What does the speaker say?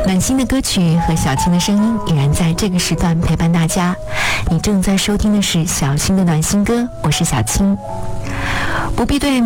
暖心的歌曲和小青的声音依然在这个时段陪伴大家。你正在收听的是小青的暖心歌，我是小青。不必对